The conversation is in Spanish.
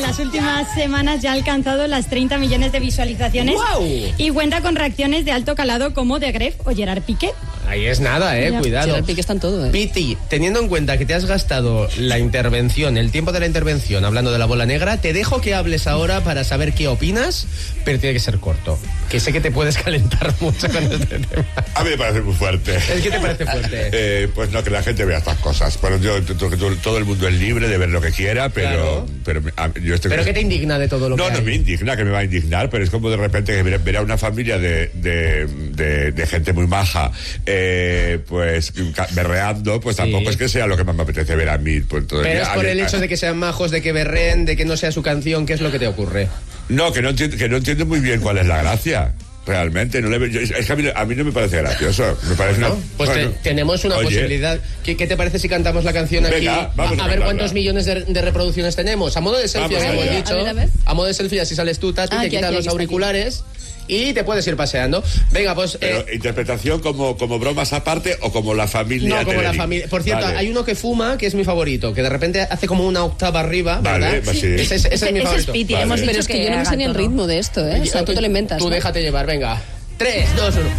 las últimas semanas ya ha alcanzado las 30 millones de visualizaciones. ¡Wow! Y cuenta con reacciones de alto calado como de Gref o Gerard Piqué. Ahí es nada, cuidado. Gerard Piqué está en todo, Piti, teniendo en cuenta que te has gastado la intervención, el tiempo de la intervención, hablando de la bola negra, te dejo que hables ahora para saber qué opinas, pero tiene que ser corto. Que sé que te puedes calentar mucho con este tema. A mí me parece muy fuerte. ¿El qué te parece fuerte? Pues no, que la gente vea estas cosas. Bueno, todo el mundo es libre de ver lo que quiera, pero... Claro. Yo estoy... ¿Pero qué te indigna de todo lo que hay? No me indigna, que me va a indignar, pero es como de repente que ver a una familia de gente muy maja, pues berreando, pues tampoco es que sea lo que más me apetece ver a mí. Pues, pero es por el hecho de que sean majos, de que berreen, de que no sea su canción, ¿qué es lo que te ocurre? No, que no entiendo muy bien cuál es la gracia. Realmente, es que a mí no me parece gracioso. Me parece pues tenemos una posibilidad. ¿Qué te parece si cantamos la canción aquí? Vamos a ver cuántos millones de reproducciones tenemos. A modo de selfie, hemos dicho. A ver. A modo de selfie, así sales tú, Tati, te quitas los auriculares y te puedes ir paseando. Venga, pues... Pero, ¿interpretación como bromas aparte o como la familia? No, como la familia. Por cierto, hay uno que fuma, que es mi favorito, que de repente hace como una octava arriba, ¿verdad? Vale, sí. Ese es mi favorito. Pero es que yo no me sé ni el ritmo de esto, O sea, tú te lo inventas. Tú déjate llevar, venga. 3, 2, 1.